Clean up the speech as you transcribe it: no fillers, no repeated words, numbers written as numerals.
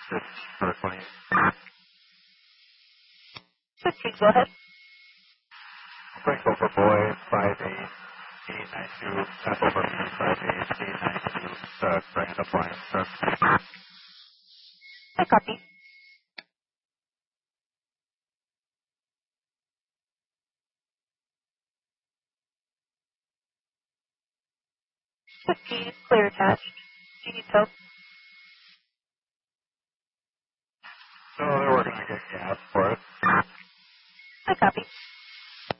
It's for 20. 15, go ahead. Sprinkle for boy, 58892. Sample for me, 58892. Brand appliance, truck. I copy. Clear attached. Do you need help? So they're working to get gas for it. I copy.